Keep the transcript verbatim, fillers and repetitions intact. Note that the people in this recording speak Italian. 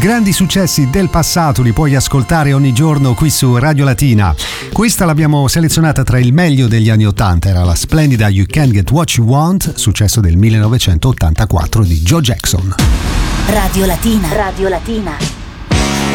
grandi successi del passato li puoi ascoltare ogni giorno qui su Radio Latina. Questa l'abbiamo selezionata tra il meglio degli anni ottanta, era la splendida You Can't Get What You Want, successo del millenovecentottantaquattro di Joe Jackson. Radio Latina. Radio Latina.